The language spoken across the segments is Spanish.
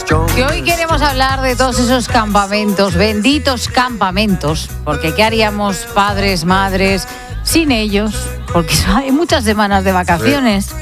Que hoy queremos hablar de todos esos campamentos, benditos campamentos, porque ¿qué haríamos padres, madres, sin ellos? Porque hay muchas semanas de vacaciones,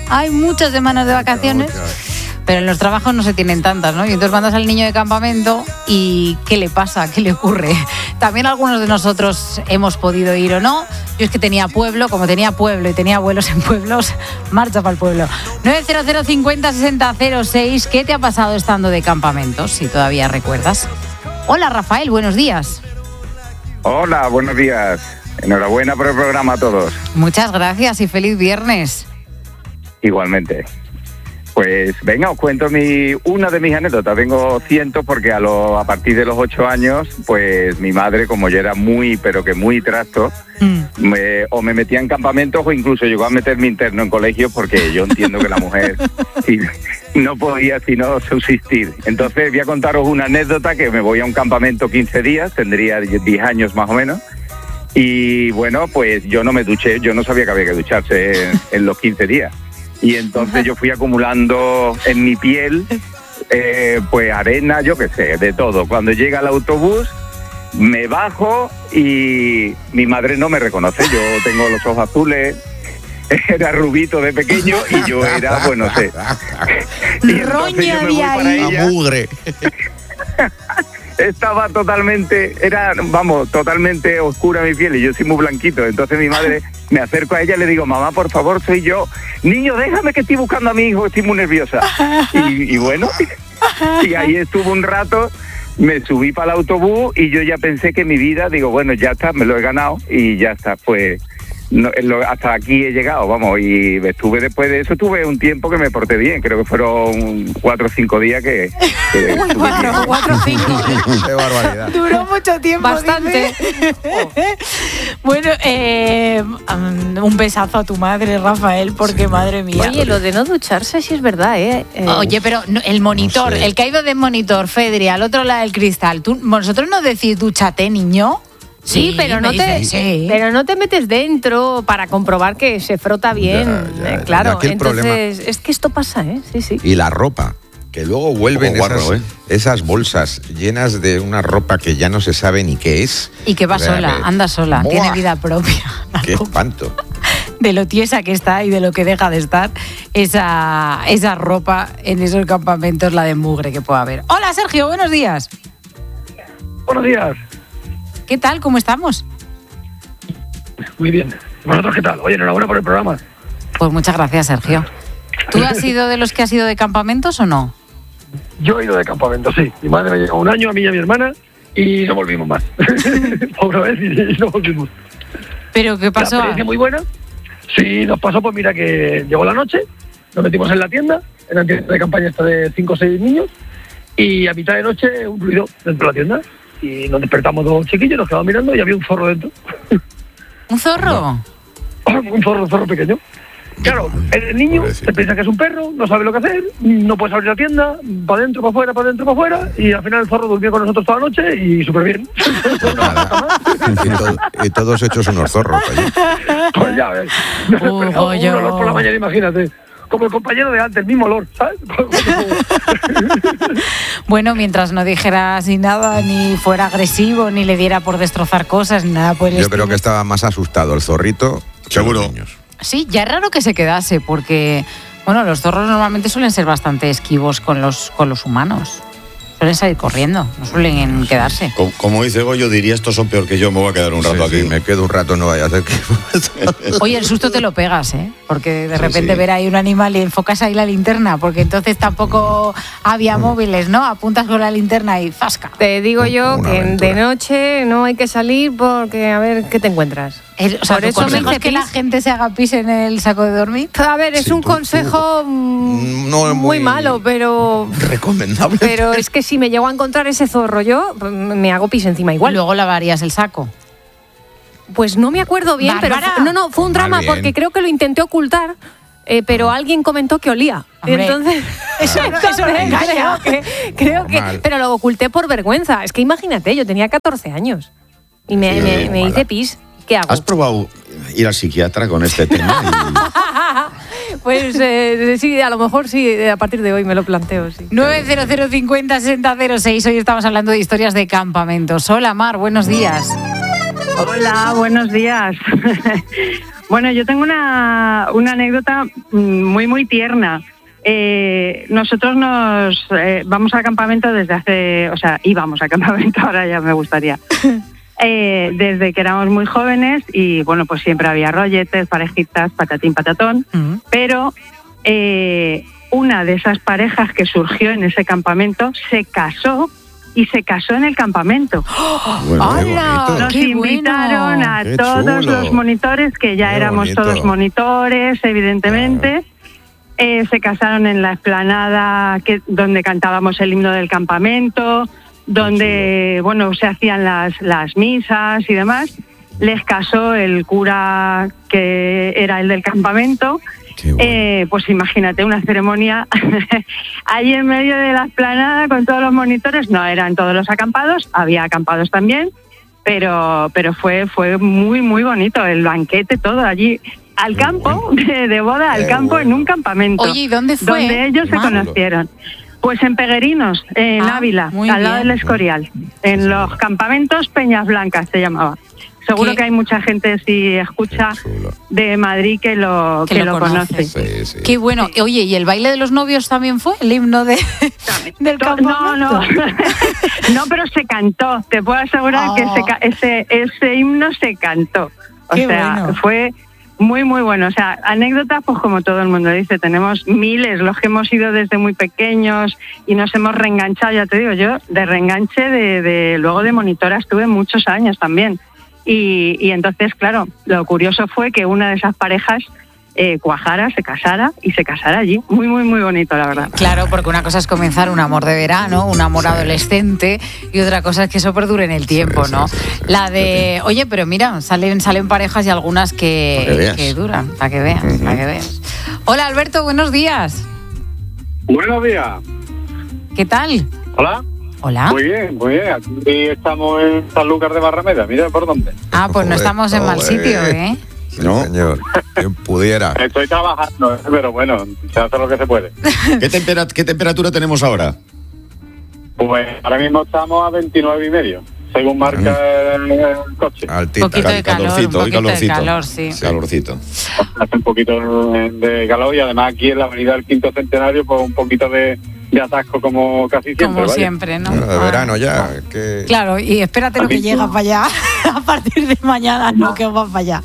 pero en los trabajos no se tienen tantas, ¿no? Y entonces mandas al niño de campamento y ¿qué le pasa? ¿Qué le ocurre? También algunos de nosotros hemos podido ir o no. Yo es que tenía pueblo, como tenía pueblo y tenía abuelos en pueblos, marcha para el pueblo. 900 50 60 06, ¿qué te ha pasado estando de campamentos, si todavía recuerdas? Hola, Rafael, buenos días. Hola, buenos días. Enhorabuena por el programa a todos. Muchas gracias y feliz viernes. Igualmente. Pues venga, os cuento una de mis anécdotas. Tengo cientos porque a partir de los 8 años, pues mi madre, como yo era muy trasto, o me metía en campamentos o incluso llegó a meterme interno en colegios porque yo entiendo que la mujer no podía sino subsistir. Entonces voy a contaros una anécdota que me voy a un campamento 15 días, tendría 10 años más o menos. Y bueno, pues yo no me duché, yo no sabía que había que ducharse en los 15 días. Y entonces yo fui acumulando en mi piel, pues arena, yo qué sé, de todo. Cuando llega el autobús, me bajo y mi madre no me reconoce. Yo tengo los ojos azules, era rubito de pequeño y yo era, pues no sé. Roña de ahí. La mugre. Estaba totalmente oscura mi piel y yo soy muy blanquito. Entonces mi madre, me acerco a ella y le digo, mamá, por favor, soy yo. Niño, déjame que estoy buscando a mi hijo, estoy muy nerviosa. Y bueno, y ahí estuve un rato, me subí para el autobús y yo ya pensé que mi vida, digo, bueno, ya está, me lo he ganado y ya está, pues... No, hasta aquí he llegado, vamos, y estuve después de eso, tuve un tiempo que me porté bien, creo que fueron 4 o 5 días que 4 o 5. Qué barbaridad. Duró mucho tiempo. Bastante. Bueno, un besazo a tu madre, Rafael, porque sí, madre mía. Oye, lo de no ducharse sí es verdad, Oye, pero el monitor, no sé. El que ha ido de monitor, Fedri, al otro lado del cristal, ¿vosotros no decís dúchate, niño? Sí, pero no te metes dentro para comprobar que se frota bien. Ya, claro, entonces es que esto pasa, Sí. Y la ropa, que luego vuelven esas bolsas llenas de una ropa que ya no se sabe ni qué es. Y que va sola, anda sola, ¡Buah! Tiene vida propia. ¡Qué espanto! De lo tiesa que está y de lo que deja de estar esa ropa en esos campamentos, la de mugre que pueda haber. Hola, Sergio, buenos días. Buenos días. ¿Qué tal? ¿Cómo estamos? Muy bien. ¿Vosotros qué tal? Oye, enhorabuena por el programa. Pues muchas gracias, Sergio. ¿Tú has sido de los que has ido de campamentos o no? Yo he ido de campamento, sí. Mi madre me llevó un año, a mí y a mi hermana, y no volvimos más. Una vez y no volvimos. ¿Pero qué pasó? La experiencia muy buena. Sí, nos pasó, pues mira, que llegó la noche, nos metimos en la tienda de campaña esta de 5 o 6 niños, y a mitad de noche un ruido dentro de la tienda. Y nos despertamos 2 chiquillos, nos quedamos mirando y había un zorro dentro. ¿Un zorro? Un zorro pequeño. Claro, el niño se piensa que es un perro, no sabe lo que hacer, no puedes abrir la tienda, para adentro, para afuera, para adentro, para afuera, y al final el zorro durmió con nosotros toda la noche y súper bien. y todos hechos unos zorros allí. Pues ya ves. Un olor por la mañana, imagínate. Como el compañero de antes, el mismo olor, ¿sabes? Bueno, mientras no dijera así nada, ni fuera agresivo, ni le diera por destrozar cosas, ni nada por el Yo creo que estaba más asustado el zorrito. Seguro. Los niños. Sí, ya es raro que se quedase, porque bueno, los zorros normalmente suelen ser bastante esquivos con los humanos. Suelen salir corriendo, no suelen quedarse. Como dice Goyo, diría, estos son peor que yo, me voy a quedar un rato aquí. Sí, me quedo un rato, no vaya a hacer que... Oye, el susto te lo pegas, porque de repente ver ahí un animal y enfocas ahí la linterna, porque entonces tampoco había móviles, ¿no? Apuntas con la linterna y ¡zasca! Te digo yo que de noche no hay que salir porque a ver qué te encuentras. O sea, por eso mejor que la gente se haga pis en el saco de dormir. A ver, es un consejo no muy malo, pero... recomendable. Pero es que si me llego a encontrar ese zorro yo, me hago pis encima igual. Luego lavarías el saco. Pues no me acuerdo bien, Bárbara. pero no, fue un drama porque creo que lo intenté ocultar, pero alguien comentó que olía. Hombre, entonces eso no engaña. Creo que pero lo oculté por vergüenza. Es que imagínate, yo tenía 14 años y me hice pis. ¿qué hago? ¿Has probado ir al psiquiatra con este tema? Pues sí, a lo mejor sí, a partir de hoy me lo planteo, sí. 900506006. Hoy estamos hablando de historias de campamentos. Hola, Mar, buenos días. Hola, buenos días. Bueno, yo tengo una anécdota muy tierna. Nosotros vamos a campamento desde hace... O sea, íbamos a campamento, ahora ya me gustaría. Desde que éramos muy jóvenes y, bueno, pues siempre había rolletes, parejitas, patatín, patatón. Pero una de esas parejas que surgió en ese campamento se casó y se casó en el campamento. Nos invitaron a todos los monitores, que ya éramos todos monitores, evidentemente. Se casaron en la explanada donde cantábamos el himno del campamento, donde bueno se hacían las misas y demás. Les casó el cura que era el del campamento. Pues imagínate una ceremonia ahí en medio de la explanada con todos los monitores. No eran todos los acampados, había acampados también, pero fue muy bonito el banquete, todo allí al campo, de boda al campo, en un campamento. Oye, ¿y dónde fue? Donde ellos se conocieron. Pues en Peguerinos, en Ávila, al lado del Escorial, en los campamentos Peñas Blancas se llamaba. Seguro que hay mucha gente, si escucha, de Madrid que lo conoce. Sí. Qué bueno. Oye, ¿y el baile de los novios también fue el himno del campamento? No, pero se cantó. Te puedo asegurar que ese himno se cantó. O sea, fue muy bueno. O sea, anécdotas, pues como todo el mundo dice, tenemos miles, los que hemos ido desde muy pequeños y nos hemos reenganchado. Ya te digo, yo de reenganche luego de monitora estuve muchos años también. Y entonces, claro, lo curioso fue que una de esas parejas cuajara, se casara allí. Muy bonito, la verdad. Claro, porque una cosa es comenzar un amor de verano, un amor adolescente, y otra cosa es que eso perdure en el tiempo, ¿no? La de, oye, pero mira, salen parejas y algunas que duran, para que veas. Hola, Alberto, buenos días. Buenos días. ¿Qué tal? Hola. Muy bien. Aquí estamos en Sanlúcar de Barrameda, mira por dónde. Pues no estamos en mal sitio, ¿eh? No, señor. Quien pudiera. Estoy trabajando, pero bueno, se hace lo que se puede. ¿Qué temperatura tenemos ahora? Pues ahora mismo estamos a 29,5, según marca el coche. Un poquito de calor, sí. Calorcito. Hace un poquito de calor y además aquí en la avenida del Quinto Centenario, pues un poquito de atasco como casi siempre. Como siempre, ¿no? De verano ya. Claro, y espérate lo que llega para allá. A partir de mañana que va para allá.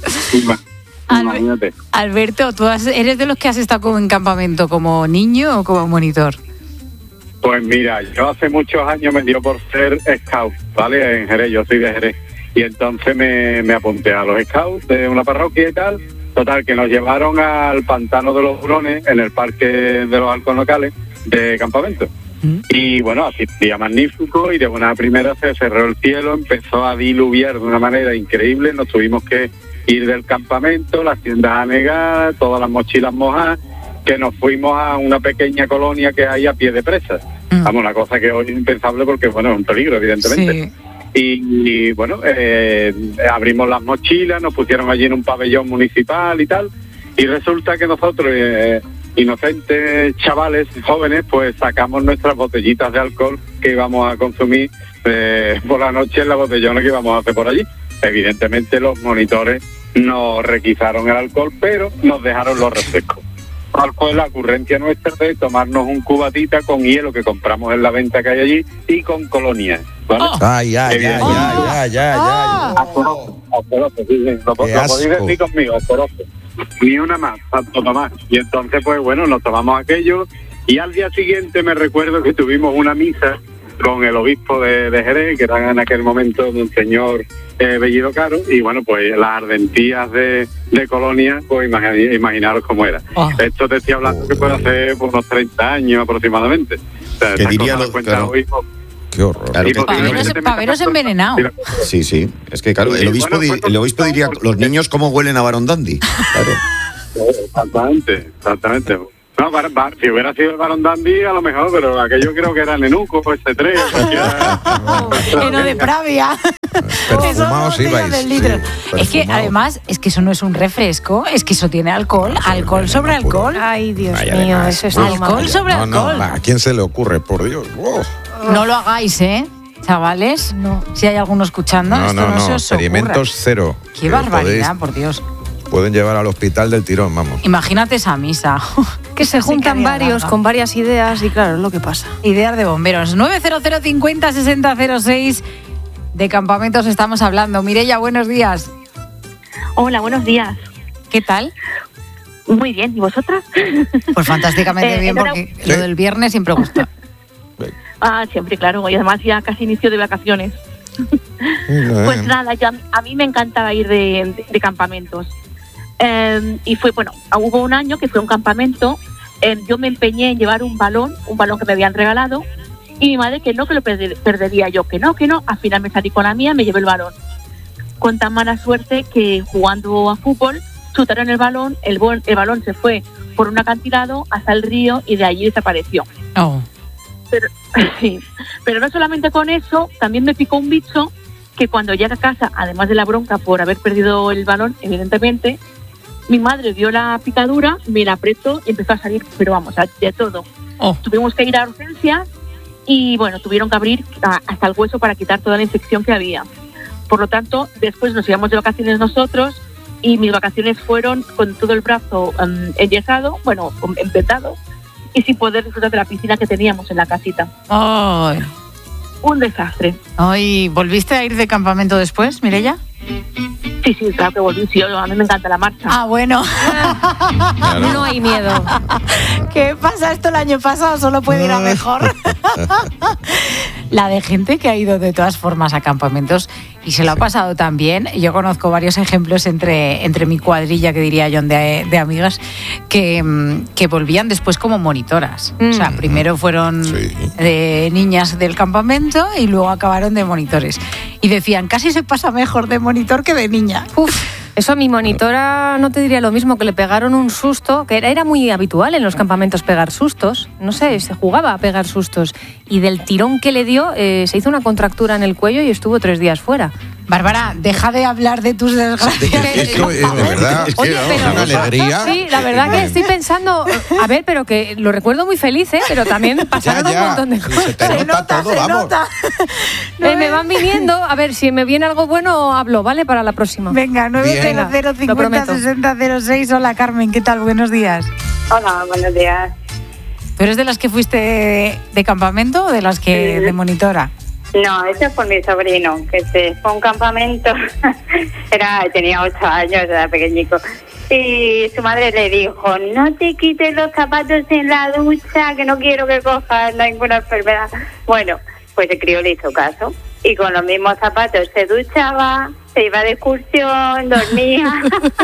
Imagínate. Alberto, ¿tú eres de los que has estado en campamento como niño o como monitor? Pues mira, yo hace muchos años me dio por ser scout, ¿vale? En Jerez, yo soy de Jerez. Y entonces me apunté a los scouts de una parroquia y tal. Total, que nos llevaron al Pantano de los Hurones, en el Parque de los Halcones Locales, de campamento. Y bueno, así día magnífico y de buena primera se cerró el cielo, empezó a diluviar de una manera increíble, nos tuvimos que ir del campamento, las tiendas anegadas, todas las mochilas mojadas, que nos fuimos a una pequeña colonia que hay a pie de presa. Vamos, una cosa que hoy es impensable porque bueno, es un peligro evidentemente. Y bueno, abrimos las mochilas, nos pusieron allí en un pabellón municipal y tal, y resulta que nosotros inocentes chavales jóvenes, pues sacamos nuestras botellitas de alcohol que íbamos a consumir por la noche en la botellona que íbamos a hacer por allí. Evidentemente los monitores nos requisaron el alcohol, pero nos dejaron los refrescos. ¿Cuál fue la ocurrencia nuestra de tomarnos un cubatita con hielo que compramos en la venta que hay allí y con colonia? ¿Vale? Asqueroso, sí. Lo podéis decir conmigo, asqueroso. Ni una más, tanto más. Y entonces, pues bueno, nos tomamos aquello y al día siguiente me recuerdo que tuvimos una misa con el obispo de Jerez, que era en aquel momento un señor Bellido Caro, y bueno, pues las ardentías de Colonia, pues imaginaros cómo era. Esto te estoy hablando que puede hacer por unos 30 años aproximadamente. O sea, ¿qué diría Qué horror. Claro, paveros envenenados. Sí. Es que claro, el obispo diría, los niños cómo huelen a Barón Dandy. Claro. Exactamente. No, si hubiera sido el Barón Dandy, a lo mejor, pero aquello creo que era Nenuco, S3. Lleno de Pravia. Perfumados ibais. Es que además, es que eso no es un refresco, es que eso tiene alcohol, alcohol sobre alcohol. Ay, Dios mío, eso es alcohol sobre alcohol. ¿A quién se le ocurre, por Dios? No lo hagáis, chavales. No. Si hay alguno escuchando, esto no se os ocurra. Experimentos cero. Qué barbaridad, por Dios. Pueden llevar al hospital del tirón, vamos. Imagínate esa misa. Que se juntan varios con varias ideas y claro, es lo que pasa. Ideas de bomberos. 900 50 60 06. De campamentos estamos hablando. Mireia, buenos días. Hola, buenos días. ¿Qué tal? Muy bien, ¿y vosotras? Pues fantásticamente bien, porque lo del viernes siempre gusta. Siempre, claro. Y además ya casi inicio de vacaciones. Pues nada, a mí me encantaba ir de campamentos. Y fue, hubo un año que fue un campamento. Yo me empeñé en llevar un balón que me habían regalado. Y mi madre que lo perdería yo, que no. Al final me salí con la mía, me llevé el balón. Con tan mala suerte que jugando a fútbol, chutaron el balón, el balón se fue por un acantilado hasta el río y de allí desapareció. Oh. Pero no solamente con eso, también me picó un bicho que cuando llegué a casa, además de la bronca por haber perdido el balón, evidentemente, mi madre vio la picadura, me la apretó y empezó a salir, pero vamos, de todo. Oh. Tuvimos que ir a urgencias y tuvieron que abrir hasta el hueso para quitar toda la infección que había. Por lo tanto, después nos íbamos de vacaciones nosotros y mis vacaciones fueron con todo el brazo enyesado, empetado, y sin poder disfrutar de la piscina que teníamos en la casita. Oh. Un desastre. ¿Y volviste a ir de campamento después, Mireia? Sí, claro que volví. Sí, a mí me encanta la marcha. Ah, bueno. Claro. No hay miedo. ¿Qué pasa? Esto el año pasado solo puede ir a mejor. La de gente que ha ido de todas formas a campamentos y se lo ha pasado tan bien. Yo conozco varios ejemplos entre mi cuadrilla, que diría yo, de amigas, que volvían después como monitoras. O sea, primero fueron de niñas del campamento y luego acabaron de monitores. Y decían, casi se pasa mejor de monitor que de niña. Eso a mi monitora no te diría lo mismo, que le pegaron un susto, que era muy habitual en los campamentos pegar sustos. No sé, se jugaba a pegar sustos. Y del tirón que le dio, se hizo una contractura en el cuello y estuvo 3 días fuera. Bárbara, deja de hablar de tus desgracias. Esto es de verdad. Oye, pero una alegría. Sí, la verdad que estoy pensando, pero que lo recuerdo muy feliz, pero también pasaron un montón de cosas. Se nota todo, vamos. Me van viniendo, a ver, si me viene algo bueno, hablo, ¿vale? Para la próxima. Venga, 900 50 60 06. Hola, Carmen, ¿qué tal? Buenos días. Hola, buenos días. ¿Tú eres de las que fuiste de campamento o de las que de monitora? No, eso fue mi sobrino, que se fue a un campamento, tenía 8 años, era pequeñico, y su madre le dijo, no te quites los zapatos en la ducha, que no quiero que cojas ninguna enfermedad. Bueno, pues el crío le hizo caso, y con los mismos zapatos se duchaba, se iba de excursión, dormía.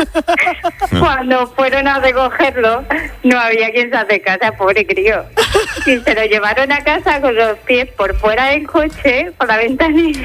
Cuando fueron a recogerlo, no había quien se acercase, pobre crío. Y se lo llevaron a casa con los pies por fuera del coche, por la ventanilla.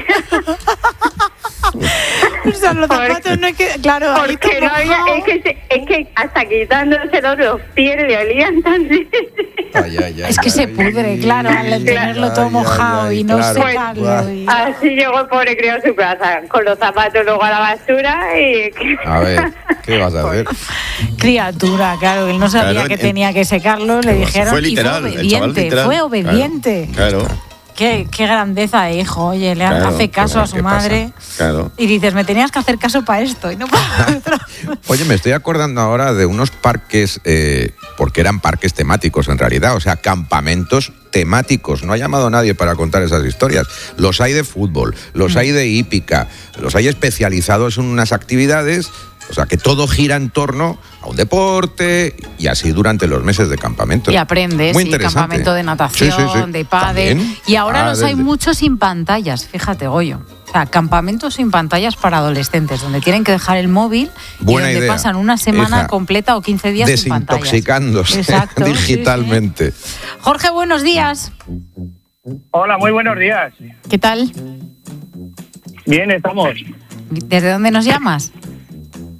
O sea, los zapatos no hay que... Claro, porque no había... Es que hasta quitándoselo los pies le olían tan... Es que se pudre, claro, al tenerlo todo mojado y no secarlo. Así llegó el pobre crío a su casa, con los zapatos luego a la basura y... A ver, ¿qué vas a hacer? Criatura, claro, él no sabía que tenía que secarlo, le dijeron, fue literal, y fue obediente. Claro. Qué grandeza de hijo, oye, le hace caso a su madre. Claro. Y dices, me tenías que hacer caso para esto y no para otro. Oye, me estoy acordando ahora de unos parques, porque eran parques temáticos en realidad, o sea, campamentos temáticos. No ha llamado nadie para contar esas historias. Los hay de fútbol, los hay de hípica, los hay especializados en unas actividades. O sea, que todo gira en torno a un deporte y así durante los meses de campamento. Y aprendes, muy interesante. Campamento de natación, de pádel. Y ahora los hay muchos sin pantallas, fíjate, Goyo. O sea, campamentos sin pantallas para adolescentes, donde tienen que dejar el móvil Buena y donde idea. Pasan una semana completa o 15 días sin pantallas. Desintoxicándose digitalmente. Sí. Jorge, buenos días. Hola, muy buenos días. ¿Qué tal? Bien, estamos. ¿Desde dónde nos llamas?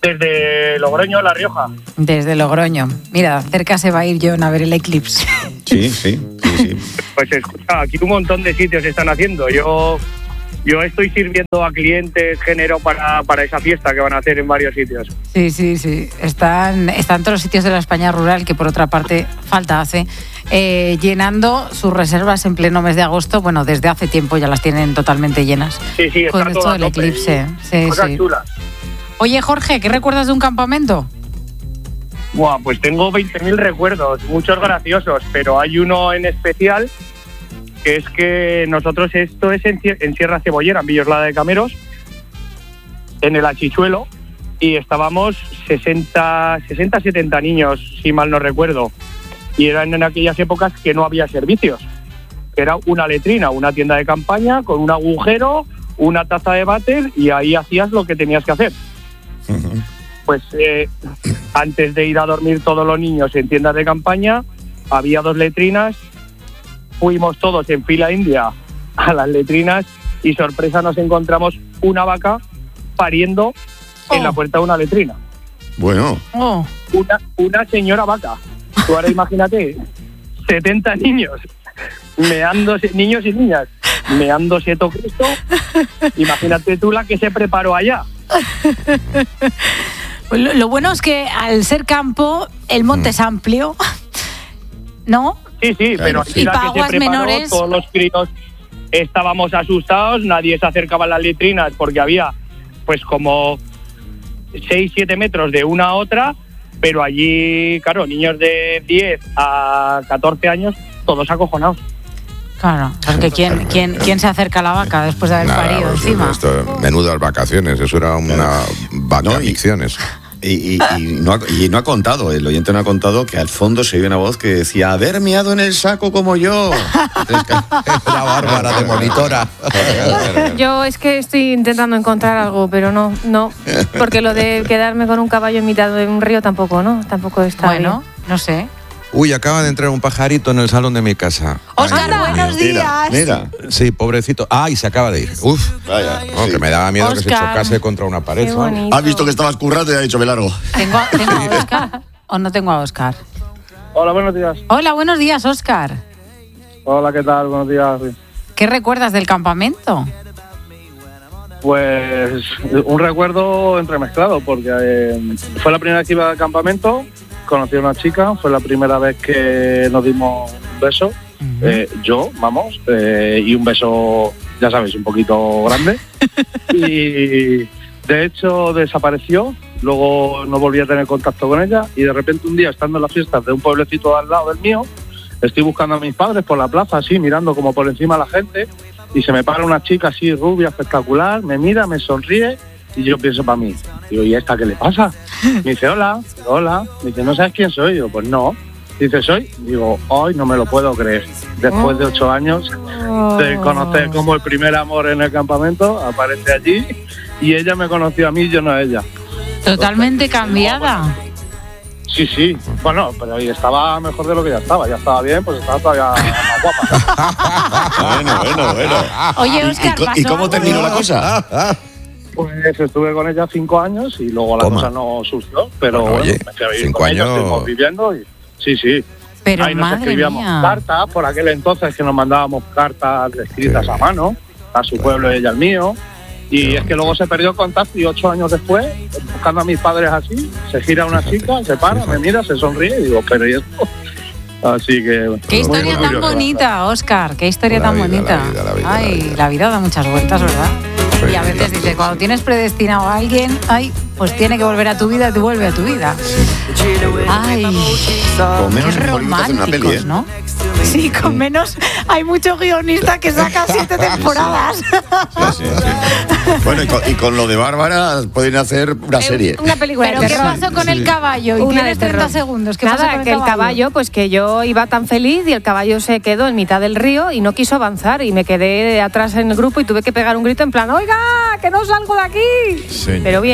Desde Logroño, La Rioja. Desde Logroño. Mira, cerca se va a ir John a ver el eclipse. Sí. Pues escucha, aquí un montón de sitios están haciendo. Yo estoy sirviendo a clientes género para esa fiesta que van a hacer en varios sitios. Sí. Están todos los sitios de la España rural, que por otra parte falta hace, llenando sus reservas en pleno mes de agosto. Bueno, desde hace tiempo ya las tienen totalmente llenas. Sí, está con esto del eclipse. Sí. Chulas. Oye, Jorge, ¿qué recuerdas de un campamento? Buah, pues tengo 20.000 recuerdos, muchos graciosos, pero hay uno en especial, que es que nosotros, esto es en Sierra Cebollera, en Villoslada de Cameros, en el Achichuelo, y estábamos 60-70 niños, si mal no recuerdo, y eran en aquellas épocas que no había servicios. Era una letrina, una tienda de campaña con un agujero, una taza de váter, y ahí hacías lo que tenías que hacer. Pues antes de ir a dormir todos los niños en tiendas de campaña, había 2 letrinas, fuimos todos en fila india a las letrinas y sorpresa nos encontramos una vaca pariendo en la puerta de una letrina. Bueno. Una señora vaca. Tú ahora imagínate, 70 niños, meándose, niños y niñas, meándose todo Cristo. Imagínate tú la que se preparó allá. Lo bueno es que al ser campo, el monte es amplio, ¿no? Sí, pero y para aguas menores. Todos los críos estábamos asustados, nadie se acercaba a las letrinas porque había pues como 6-7 metros de una a otra, pero allí, claro, niños de 10 a 14 años, todos acojonados. Claro, porque ¿quién se acerca a la vaca después de haber parido encima? Menudas vacaciones, eso era una vacaciones. Y no ha contado, el oyente no ha contado que al fondo se oye una voz que decía: haber meado en el saco como yo. Era Bárbara de monitora. Yo es que estoy intentando encontrar algo, pero no, porque lo de quedarme con un caballo en mitad de un río tampoco está bueno, bien. No sé. Uy, acaba de entrar un pajarito en el salón de mi casa. Óscar, buenos días. Mira. Sí, pobrecito. Y se acaba de ir. Uf. Vaya. No, que me daba miedo Óscar, que se chocase contra una pared. Qué bonito. Ha visto que estabas currando y ha dicho: me largo. ¿Tengo a Óscar o no tengo a Óscar? Hola, buenos días. Hola, buenos días, Óscar. Hola, ¿qué tal? Buenos días. ¿Qué recuerdas del campamento? Pues un recuerdo entremezclado, porque fue la primera vez que iba al campamento, conocí a una chica, fue la primera vez que nos dimos un beso, y un beso, ya sabéis, un poquito grande, y de hecho desapareció, luego no volví a tener contacto con ella, y de repente un día, estando en las fiestas de un pueblecito al lado del mío, estoy buscando a mis padres por la plaza, así, mirando como por encima a la gente, y se me para una chica así, rubia, espectacular, me mira, me sonríe, y yo pienso para mí, digo, ¿y esta qué le pasa? Me dice, hola, me dice, ¿no sabes quién soy? Digo, pues no. Dice, ¿soy? Digo, hoy no me lo puedo creer. Después de 8 años de conocer como el primer amor en el campamento, aparece allí, y ella me conoció a mí, yo no a ella. Totalmente cambiada. Sí, bueno, pero ahí estaba mejor de lo que ya estaba bien, pues estaba todavía más guapa. Bueno. Oye, Óscar, ¿Y cómo terminó la cosa? Pues estuve con ella 5 años y luego la cosa no surgió, pero bueno, oye, me fui a vivir 5 con ella, años estuvimos viviendo y sí. Pero ahí nos madre escribíamos mía. cartas, por aquel entonces que nos mandábamos cartas escritas a mano, a su pueblo y ella al mío. Y es que luego se perdió el contacto y 8 años después, buscando a mis padres así, se gira una chica, se para, me mira, se sonríe y digo, pero ¿y esto? Así que... Qué historia tan bonita, Óscar, qué historia tan bonita. Ay, la vida da muchas vueltas, ¿verdad? Y a veces dice, cuando tienes predestinado a alguien, pues tiene que volver a tu vida y tú vuelve a tu vida. Ay, Con menos qué románticos, ¿no? Sí, con menos. Hay muchos guionistas que sacan 7 temporadas. Sí. Bueno, y con lo de Bárbara pueden hacer una serie. Una película. ¿Pero qué pasó con el caballo? Y tienes 30 segundos. ¿Qué pasó con Nada, que el caballo, pues que yo iba tan feliz y el caballo se quedó en mitad del río y no quiso avanzar y me quedé atrás en el grupo y tuve que pegar un grito en plan, oiga, que no salgo de aquí. Sí. Pero bien, no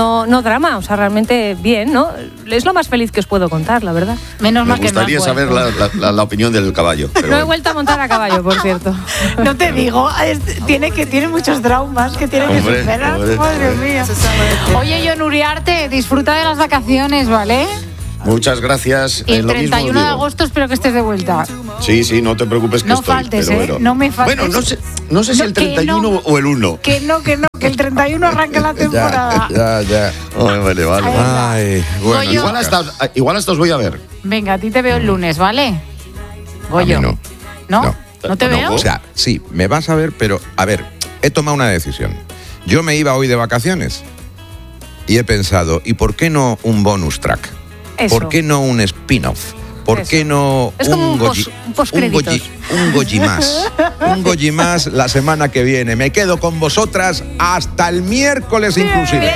no drama, o sea, realmente bien, ¿no? Es lo más feliz que os puedo contar, la verdad. Menos mal Me que no has gustaría saber vuelto. la opinión del caballo. Pero No he bueno. vuelto a montar a caballo, por cierto. No te digo, tiene muchos traumas que tiene que Hombre, superar. hombre, Madre hombre. mía. Oye, Jon Uriarte, disfruta de las vacaciones, ¿vale? Muchas gracias. Y el lo mismo 31 os de digo. agosto espero que estés de vuelta. Sí, no te preocupes que No estoy. faltes, pero ¿eh? bueno. No me faltes. Bueno, no sé si el que 31 no. o el 1. Que que el 31 arranca la temporada. Ya. Vale. Ay, bueno. Goyo. Igual hasta os voy a ver. Venga, a ti te veo el lunes, ¿vale? Goyo. A mí ¿No? ¿No te veo? O sea, sí, me vas a ver, pero a ver, he tomado una decisión. Yo me iba hoy de vacaciones y he pensado, ¿y por qué no un bonus track? Eso. ¿Por qué no un spin-off? ¿Por Eso. qué no Es como un postcréditos. un Goyi más? Un Goyi más la semana que viene. Me quedo con vosotras hasta el miércoles inclusive.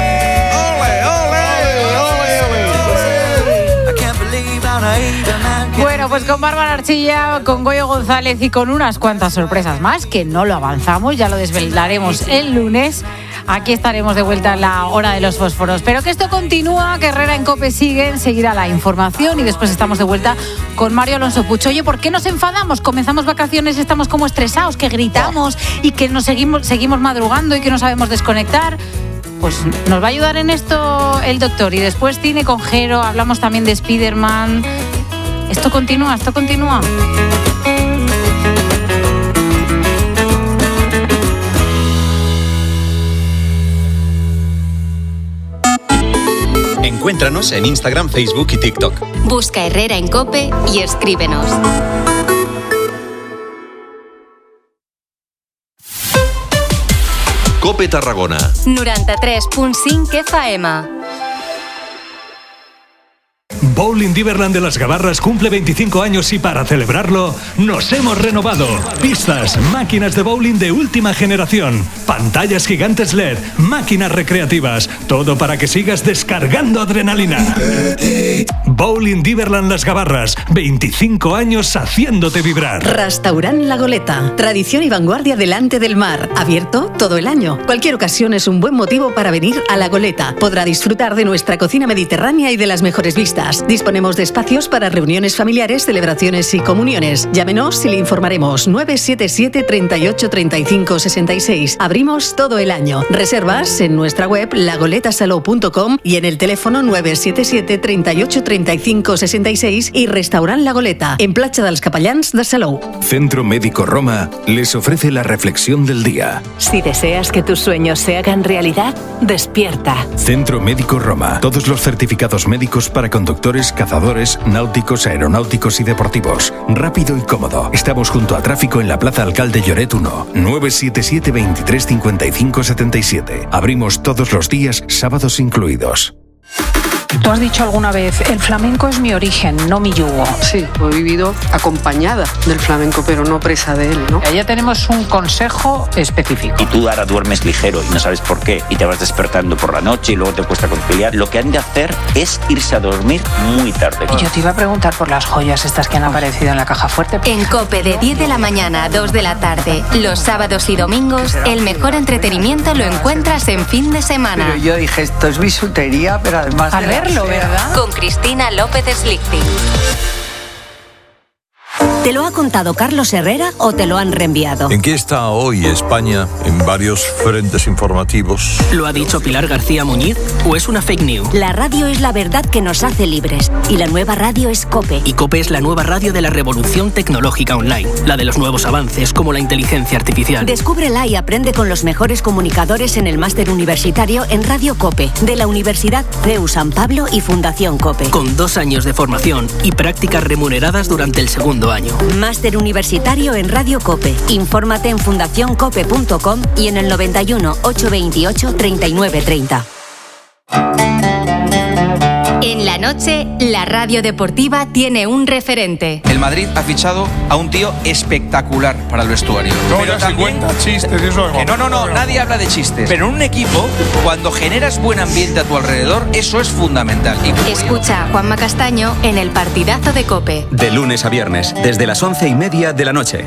Bueno, pues con Bárbara Archilla, con Goyo González y con unas cuantas sorpresas más, que no lo avanzamos, ya lo desvelaremos el lunes. Aquí estaremos de vuelta en la hora de los fósforos. Pero que esto continúa, que Herrera en COPE sigue, enseguida la información y después estamos de vuelta con Mario Alonso Puch. Oye, ¿por qué nos enfadamos? Comenzamos vacaciones y estamos como estresados, que gritamos y que nos seguimos madrugando y que no sabemos desconectar. Pues nos va a ayudar en esto el doctor. Y después cine con Jero, hablamos también de Spiderman. Esto continúa. Encuéntranos en Instagram, Facebook y TikTok. Busca Herrera en COPE y escríbenos. COPE Tarragona. 93.5 FM. Bowling Diverland de las Gavarras cumple 25 años y para celebrarlo nos hemos renovado. Pistas, máquinas de bowling de última generación, pantallas gigantes LED, máquinas recreativas, todo para que sigas descargando adrenalina. Bowling Diverland Las Gavarras, 25 años haciéndote vibrar. Restaurant La Goleta, tradición y vanguardia delante del mar, abierto todo el año. Cualquier ocasión es un buen motivo para venir a La Goleta. Podrá disfrutar de nuestra cocina mediterránea y de las mejores vistas. Disponemos de espacios para reuniones familiares, celebraciones y comuniones. Llámenos y le informaremos. 977 38 35 66. Abrimos todo el año. Reservas en nuestra web lagoletasalou.com y en el teléfono 977 38 35 66 y Restaurant La Goleta, en Platja dels Capellans de Salou. Centro Médico Roma les ofrece la reflexión del día. Si deseas que tus sueños se hagan realidad, despierta. Centro Médico Roma. Todos los certificados médicos para conductores, cazadores, náuticos, aeronáuticos y deportivos. Rápido y cómodo. Estamos junto a Tráfico en la Plaza Alcalde Lloret 1. 977 23 55 77. Abrimos todos los días, sábados incluidos. Tú has dicho alguna vez, el flamenco es mi origen, no mi yugo. Sí, he vivido acompañada del flamenco, pero no presa de él, ¿no? Ya tenemos un consejo específico. Y tú ahora duermes ligero y no sabes por qué, y te vas despertando por la noche y luego te cuesta conciliar. Lo que han de hacer es irse a dormir muy tarde. Y yo te iba a preguntar por las joyas estas que han aparecido en la caja fuerte. En COPE de 10 de la mañana a 2 de la tarde, los sábados y domingos, el mejor entretenimiento lo encuentras en fin de semana. Pero yo dije, esto es bisutería, pero además Al verlo, ¿verdad? Con Cristina López Slichting. ¿Te lo ha contado Carlos Herrera o te lo han reenviado? ¿En qué está hoy España en varios frentes informativos? ¿Lo ha dicho Pilar García Muñiz o es una fake news? La radio es la verdad que nos hace libres y la nueva radio es COPE. Y COPE es la nueva radio de la revolución tecnológica online, la de los nuevos avances como la inteligencia artificial. Descúbrela y aprende con los mejores comunicadores en el máster universitario en Radio COPE de la Universidad CEU San Pablo y Fundación COPE. Con 2 años de formación y prácticas remuneradas durante el segundo año. Máster universitario en Radio COPE. Infórmate en fundacioncope.com y en el 91 828 3930. En la noche, la radio deportiva tiene un referente. El Madrid ha fichado a un tío espectacular para el vestuario. No, ya se cuenta chistes, eso es. No, nadie habla de chistes. Pero en un equipo, cuando generas buen ambiente a tu alrededor, eso es fundamental. Escucha a Juanma Castaño en el partidazo de COPE. De lunes a viernes, desde las 11:30 de la noche.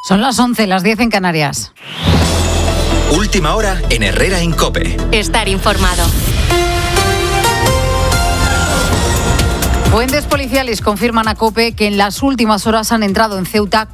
Son las 11, las 10 en Canarias. Última hora en Herrera en COPE. Estar informado. Fuentes policiales confirman a COPE que en las últimas horas han entrado en Ceuta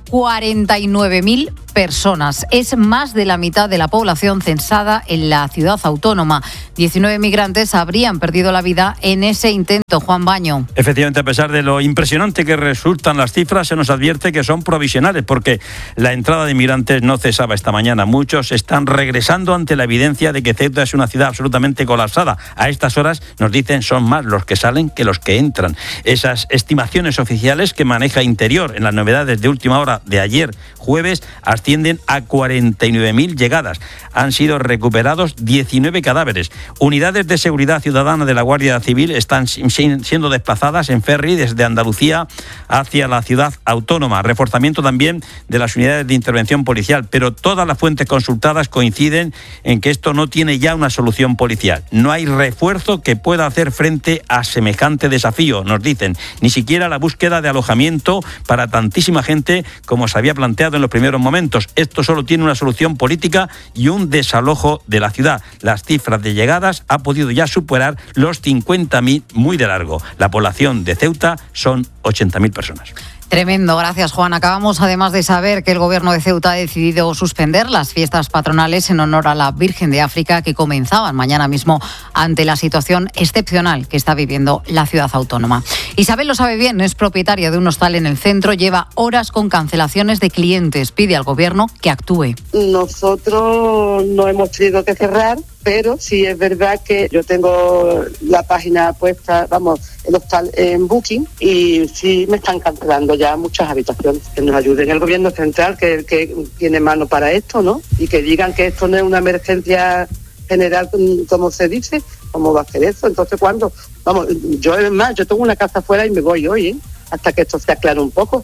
49.000 personas. Es más de la mitad de la población censada en la ciudad autónoma. 19 migrantes habrían perdido la vida en ese intento. Juan Baño. Efectivamente, a pesar de lo impresionante que resultan las cifras, se nos advierte que son provisionales porque la entrada de inmigrantes no cesaba esta mañana. Muchos están regresando ante la evidencia de que Ceuta es una ciudad absolutamente colapsada. A estas horas, nos dicen, son más los que salen que los que entran. Esas estimaciones oficiales que maneja Interior en las novedades de última hora de ayer, jueves, ascienden a 49.000 llegadas. Han sido recuperados 19 cadáveres. Unidades de seguridad ciudadana de la Guardia Civil están siendo desplazadas en ferry desde Andalucía hacia la ciudad autónoma. Reforzamiento también de las unidades de intervención policial. Pero todas las fuentes consultadas coinciden en que esto no tiene ya una solución policial. No hay refuerzo que pueda hacer frente a semejante desafío, nos dicen. Ni siquiera la búsqueda de alojamiento para tantísima gente como se había planteado en los primeros momentos. Esto solo tiene una solución política y un desalojo de la ciudad. Las cifras de llegadas ha podido ya superar los 50.000 muy de largo. La población de Ceuta son 80.000 personas. Tremendo, gracias Juan. Acabamos además de saber que el gobierno de Ceuta ha decidido suspender las fiestas patronales en honor a la Virgen de África que comenzaban mañana mismo ante la situación excepcional que está viviendo la ciudad autónoma. Isabel lo sabe bien, es propietaria de un hostal en el centro, lleva horas con cancelaciones de clientes, pide al gobierno que actúe. Nosotros no hemos tenido que cerrar, pero sí es verdad que yo tengo la página puesta, el hostal en Booking, y sí me están cancelando ya muchas habitaciones. Que nos ayuden el gobierno central, que tiene mano para esto, ¿no? Y que digan que esto no es una emergencia general, como se dice. ¿Cómo va a hacer eso? Entonces, ¿cuándo? Yo tengo una casa afuera y me voy hoy, hasta que esto se aclare un poco.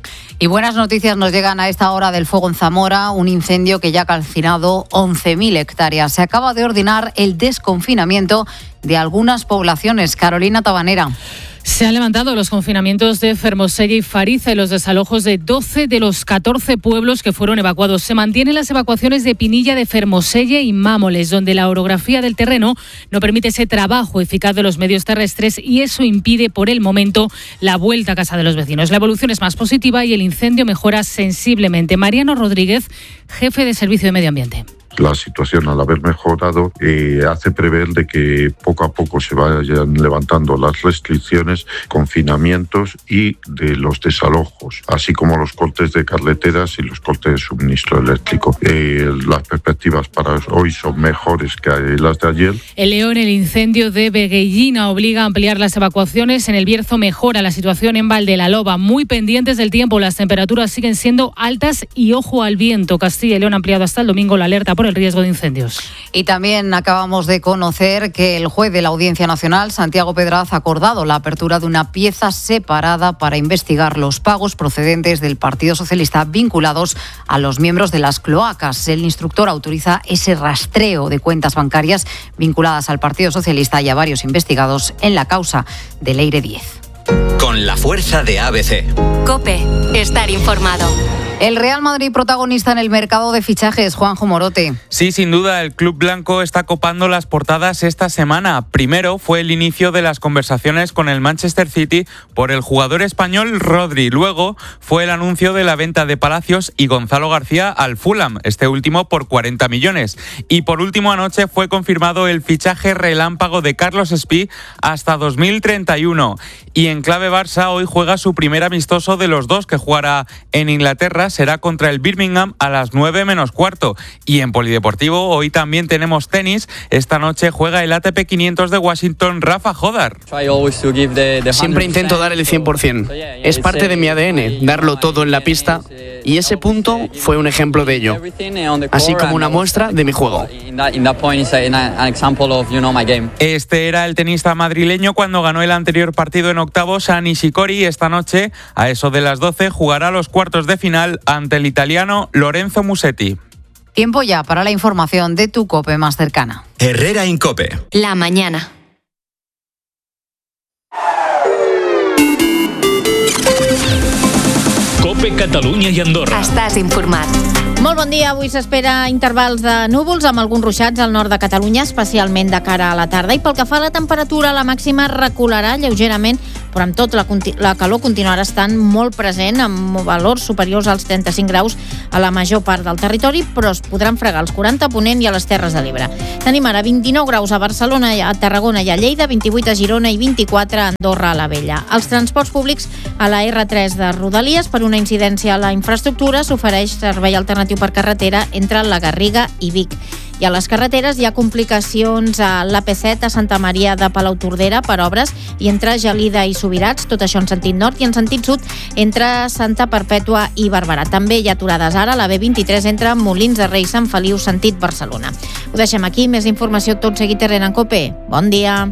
Y buenas noticias nos llegan a esta hora del fuego en Zamora, un incendio que ya ha calcinado 11.000 hectáreas. Se acaba de ordenar el desconfinamiento de algunas poblaciones. Carolina Tabanera. Se han levantado los confinamientos de Fermoselle y Fariza y los desalojos de 12 de los 14 pueblos que fueron evacuados. Se mantienen las evacuaciones de Pinilla, de Fermoselle y Mámoles, donde la orografía del terreno no permite ese trabajo eficaz de los medios terrestres y eso impide por el momento la vuelta a casa de los vecinos. La evolución es más positiva y el incendio mejora sensiblemente. Mariano Rodríguez, jefe de Servicio de Medio Ambiente. La situación, al haber mejorado, hace prever de que poco a poco se vayan levantando las restricciones, confinamientos y de los desalojos, así como los cortes de carreteras y los cortes de suministro eléctrico. Las perspectivas para hoy son mejores que las de ayer. En León, el incendio de Veguellina obliga a ampliar las evacuaciones. En el Bierzo mejora la situación en Valdelaloba. Muy pendientes del tiempo, las temperaturas siguen siendo altas y ojo al viento. Castilla y León ha ampliado hasta el domingo la alerta por el riesgo de incendios. Y también acabamos de conocer que el juez de la Audiencia Nacional, Santiago Pedraz, ha acordado la apertura de una pieza separada para investigar los pagos procedentes del Partido Socialista vinculados a los miembros de las cloacas. El instructor autoriza ese rastreo de cuentas bancarias vinculadas al Partido Socialista y a varios investigados en la causa de Leire 10. Con la fuerza de ABC. COPE, estar informado. El Real Madrid protagonista en el mercado de fichajes, Juanjo Morote. Sí, sin duda, el club blanco está copando las portadas esta semana. Primero fue el inicio de las conversaciones con el Manchester City por el jugador español Rodri. Luego fue el anuncio de la venta de Palacios y Gonzalo García al Fulham, este último por 40 millones. Y por último, anoche fue confirmado el fichaje relámpago de Carlos Espí hasta 2031. Y en clave Barça, hoy juega su primer amistoso de los dos que jugará en Inglaterra. Será contra el Birmingham a las 9 menos cuarto. Y en polideportivo hoy también tenemos tenis. Esta noche juega el ATP 500 de Washington, Rafa Jodar. Siempre intento dar el 100%. Es parte de mi ADN, darlo todo en la pista. Y ese punto fue un ejemplo de ello. Así como una muestra de mi juego. Este era el tenista madrileño cuando ganó el anterior partido en octavos a Nishikori. Esta noche, a eso de las 12, jugará los cuartos de final ante el italiano Lorenzo Musetti. Tiempo ya para la información de tu COPE más cercana. Herrera en COPE. La mañana. COPE Catalunya i Andorra. Estàs informat. Molt bon dia. Avui s'espera intervals de núvols amb alguns ruixats al nord de Catalunya, especialment de cara a la tarda. I pel que fa a la temperatura, la màxima recularà lleugerament, però amb tot la calor continuarà estant molt present, amb valors superiors als 35 graus a la major part del territori, però es podran fregar als 40 a Ponent i a les Terres de l'Ebre. Tenim ara 29 graus a Barcelona, a Tarragona i a Lleida, 28 a Girona i 24 a Andorra a la Vella. Els transports públics a la R3 de Rodalies, per una incidència a la infraestructura, s'ofereix servei alternatiu per carretera entre la Garriga i Vic. I a les carreteres hi ha complicacions a l'AP7 a Santa Maria de Palautordera per obres i entre Gelida i Subirats, tot això en sentit nord, i en sentit sud entre Santa Perpètua i Barberà. També hi ha aturades ara a la B23 entre Molins de Rei i Sant Feliu, sentit Barcelona. Ho deixem aquí, més informació tot seguit a RENA en COPE. Bon dia.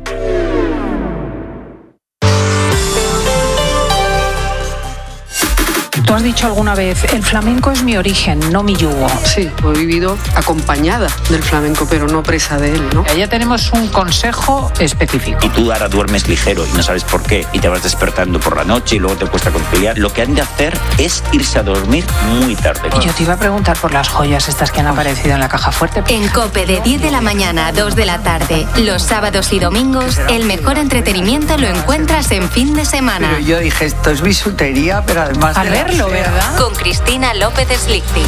Tú has dicho alguna vez, el flamenco es mi origen, no mi yugo. Sí, he vivido acompañada del flamenco, pero no presa de él, ¿no? Allá tenemos un consejo específico. Y tú ahora duermes ligero y no sabes por qué y te vas despertando por la noche y luego te cuesta conciliar. Lo que han de hacer es irse a dormir muy tarde. Y yo te iba a preguntar por las joyas estas que han aparecido en la caja fuerte. En COPE de 10 de la mañana a 2 de la tarde, los sábados y domingos, el mejor entretenimiento lo encuentras en fin de semana. Pero yo dije, esto es bisutería, pero además... Al verlo, ¿verdad? Con Cristina López Slichting.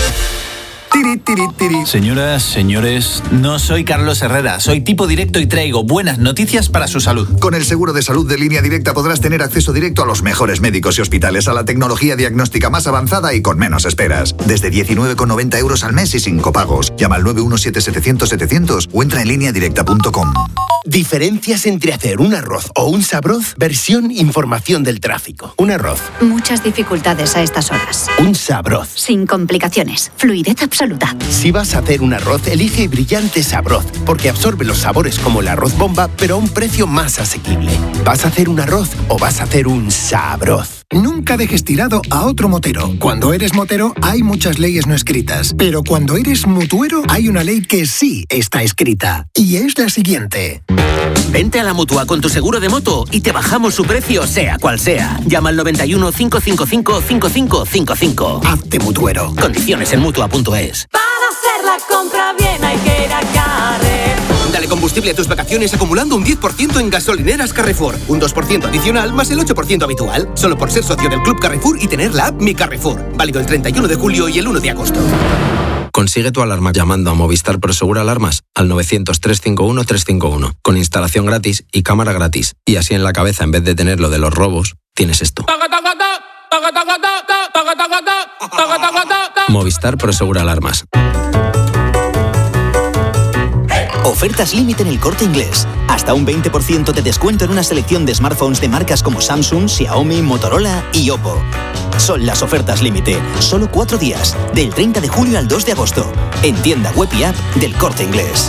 Señoras, señores, no soy Carlos Herrera, soy tipo directo y traigo buenas noticias para su salud. Con el seguro de salud de Línea Directa podrás tener acceso directo a los mejores médicos y hospitales, a la tecnología diagnóstica más avanzada y con menos esperas. Desde 19,90 euros al mes y sin copagos. Llama al 917-700-700 o entra en lineadirecta.com. Diferencias entre hacer un arroz o un sabroz, versión información del tráfico. Un arroz. Muchas dificultades a estas horas. Un sabroz. Sin complicaciones. Fluidez absoluta. Si vas a hacer un arroz, elige Brillante Sabroz, porque absorbe los sabores como el arroz bomba, pero a un precio más asequible. ¿Vas a hacer un arroz o vas a hacer un sabroz? Nunca dejes tirado a otro motero. Cuando eres motero hay muchas leyes no escritas, pero cuando eres mutuero hay una ley que sí está escrita, y es la siguiente. Vente a la Mutua con tu seguro de moto y te bajamos su precio sea cual sea. Llama al 91 555 5555. Hazte mutuero. Condiciones en Mutua.es. Para hacer la compra bien hay que ir a Carrefour. Dale combustible a tus vacaciones acumulando un 10% en gasolineras Carrefour. Un 2% adicional más el 8% habitual. Solo por ser socio del Club Carrefour y tener la app Mi Carrefour. Válido el 31 de julio y el 1 de agosto. Consigue tu alarma llamando a Movistar Prosegur Alarmas al 900-351-351, con instalación gratis y cámara gratis. Y así en la cabeza, en vez de tener lo de los robos, tienes esto. Movistar Prosegur Alarmas. Ofertas límite en El Corte Inglés. Hasta un 20% de descuento en una selección de smartphones de marcas como Samsung, Xiaomi, Motorola y Oppo. Son las ofertas límite. Solo 4 días. Del 30 de julio al 2 de agosto. En tienda web y app del Corte Inglés.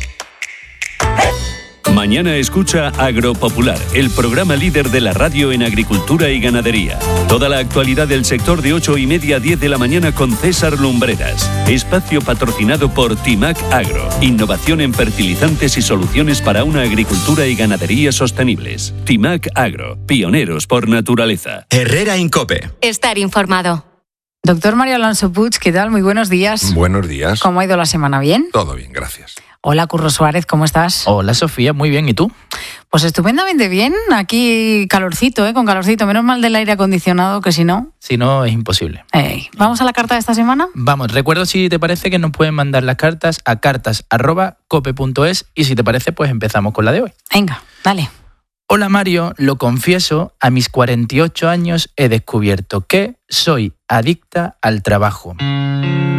Mañana escucha Agropopular, el programa líder de la radio en agricultura y ganadería. Toda la actualidad del sector de 8:30 a 10 de la mañana con César Lumbreras. Espacio patrocinado por Timac Agro. Innovación en fertilizantes y soluciones para una agricultura y ganadería sostenibles. Timac Agro, pioneros por naturaleza. Herrera en COPE. Estar informado. Doctor Mario Alonso Puig, ¿qué tal? Muy buenos días. Buenos días. ¿Cómo ha ido la semana? ¿Bien? Todo bien, gracias. Hola, Curro Suárez, ¿cómo estás? Hola, Sofía, muy bien, ¿y tú? Pues estupendamente bien, aquí calorcito, con calorcito, menos mal del aire acondicionado, que si no... Si no, es imposible. ¿Vamos a la carta de esta semana? Vamos, recuerdo si te parece que nos pueden mandar las cartas a cartas@cope.es y si te parece, pues empezamos con la de hoy. Venga, dale. Hola Mario, lo confieso, a mis 48 años he descubierto que soy adicta al trabajo.